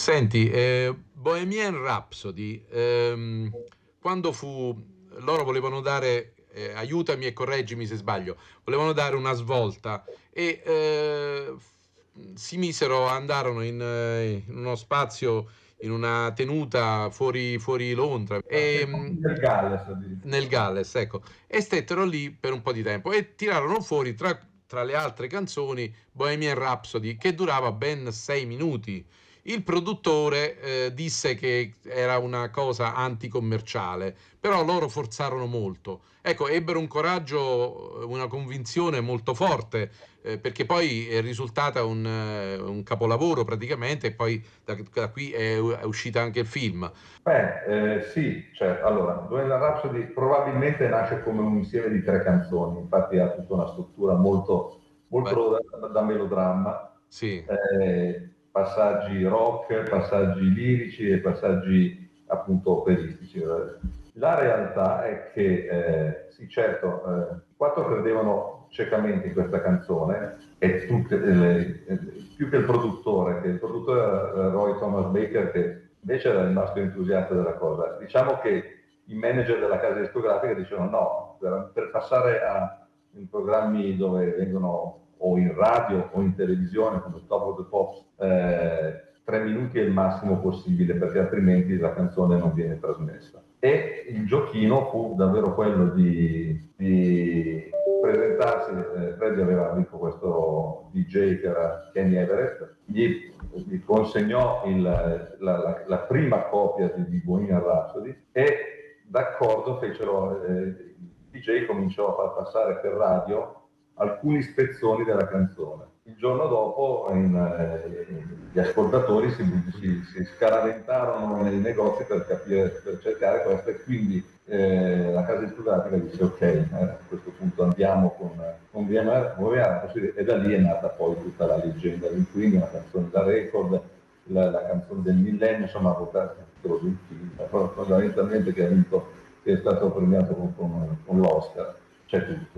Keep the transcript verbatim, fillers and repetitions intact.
Senti, eh, Bohemian Rhapsody, ehm, quando fu, loro volevano dare, eh, aiutami e correggimi se sbaglio, volevano dare una svolta e eh, f- si misero, andarono in, eh, in uno spazio, in una tenuta fuori, fuori Londra, e, mh, Del Galles nel addirittura. Galles, ecco, e stettero lì per un po' di tempo e tirarono fuori tra, tra le altre canzoni Bohemian Rhapsody, che durava ben sei minuti. Il produttore eh, disse che era una cosa anticommerciale, però loro forzarono molto. Ecco, ebbero un coraggio, una convinzione molto forte, eh, perché poi è risultata un, eh, un capolavoro praticamente, e poi da, da qui è, è uscita anche il film. Beh, eh, sì, cioè, allora, Bohemian Rhapsody probabilmente nasce come un insieme di tre canzoni, infatti ha tutta una struttura molto, Beh, molto da, da melodramma, sì, eh, passaggi rock, passaggi lirici e passaggi appunto operistici. La realtà è che, eh, sì, certo, eh, i quattro credevano ciecamente in questa canzone e tutte le, eh, più che il produttore, che il produttore era Roy Thomas Baker, che invece era rimasto entusiasta della cosa. Diciamo che i manager della casa discografica dicevano no, per, per passare a in programmi dove vengono o in radio o in televisione come Top of the Pops, eh, tre minuti è il massimo possibile perché altrimenti la canzone non viene trasmessa. E il giochino fu davvero quello di, di presentarsi, eh, Freddie aveva amico questo D J che era Kenny Everett, gli, gli consegnò il, la, la, la prima copia di, di Bohemian Rhapsody e d'accordo fecero, eh, il D J cominciò a far passare per radio alcuni spezzoni della canzone. Il giorno dopo in, eh, gli ascoltatori si, si, si scaraventarono nei negozi per capire, per cercare questo e quindi eh, la casa discografica dice ok, eh, a questo punto andiamo con, con V M R e da lì è nata poi tutta la leggenda del Queen, una canzone da record, la, la canzone del millennio, insomma, votata un film, fondamentalmente che ha vinto, che è stato premiato con, con, con l'Oscar, c'è tutto.